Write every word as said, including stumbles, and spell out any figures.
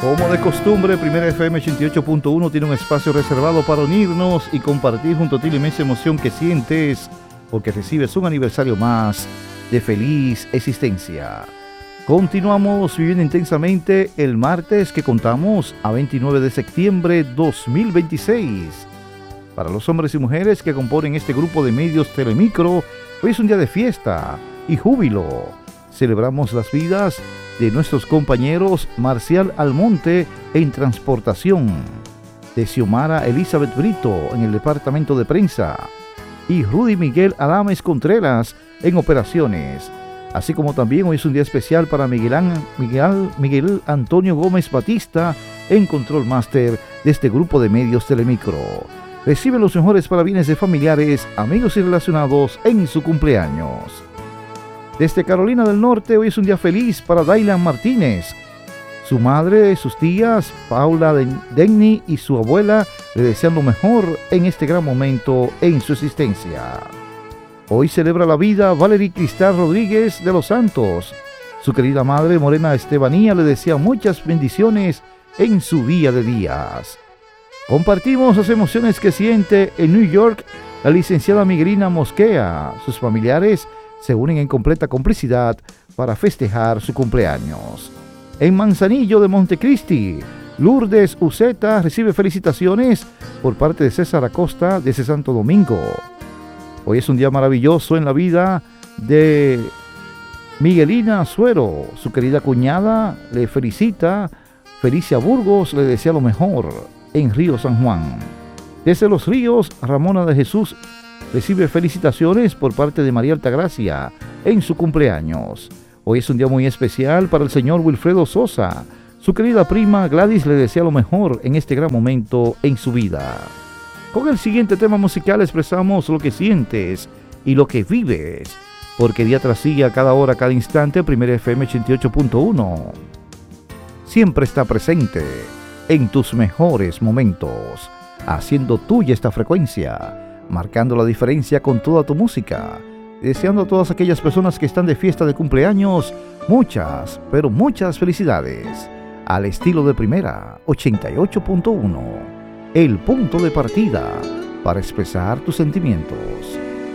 Como de costumbre, Primera F M ochenta y ocho punto uno tiene un espacio reservado para unirnos y compartir junto a ti la inmensa emoción que sientes porque recibes un aniversario más de feliz existencia. Continuamos viviendo intensamente el martes que contamos a veintinueve de septiembre de dos mil veintiséis. Para los hombres y mujeres que componen este grupo de medios Telemicro, hoy es un día de fiesta y júbilo. Celebramos las vidas de nuestros compañeros Marcial Almonte en transportación, de Xiomara Elizabeth Brito en el departamento de prensa y Rudy Miguel Adames Contreras en operaciones. Así como también hoy es un día especial para Miguel, Miguel, Miguel Antonio Gómez Batista en Control Master de este grupo de medios Telemicro. Recibe los mejores parabienes de familiares, amigos y relacionados en su cumpleaños. Desde Carolina del Norte, hoy es un día feliz para Dailan Martínez. Su madre, sus tías, Paula Denny y su abuela le desean lo mejor en este gran momento en su existencia. Hoy celebra la vida Valerie Cristal Rodríguez de los Santos. Su querida madre, Morena Estebanía, le desea muchas bendiciones en su día de días. Compartimos las emociones que siente en New York la licenciada Miguelina Mosquea. Sus familiares se unen en completa complicidad para festejar su cumpleaños. En Manzanillo de Montecristi, Lourdes Uceta recibe felicitaciones por parte de César Acosta desde Santo Domingo. Hoy es un día maravilloso en la vida de Miguelina Suero. Su querida cuñada le felicita. Felicia Burgos le desea lo mejor en Río San Juan. Desde Los Ríos, Ramona de Jesús recibe felicitaciones por parte de María Altagracia en su cumpleaños. Hoy es un día muy especial para el señor Wilfredo Sosa. Su querida prima Gladys le desea lo mejor en este gran momento en su vida. Con el siguiente tema musical expresamos lo que sientes y lo que vives, porque día tras día, cada hora, cada instante, Primera F M ochenta y ocho punto uno siempre está presente en tus mejores momentos, haciendo tuya esta frecuencia, marcando la diferencia con toda tu música, deseando a todas aquellas personas que están de fiesta de cumpleaños muchas, pero muchas felicidades, al estilo de Primera ochenta y ocho punto uno, el punto de partida para expresar tus sentimientos.